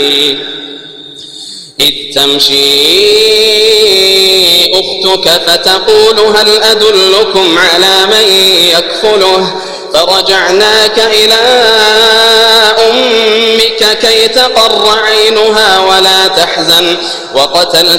إذ تمشي أختك فتقول هل أدلكم على من يكفله فرجعناك إلى أمك كي تقر عينها ولا تحزن وقتلت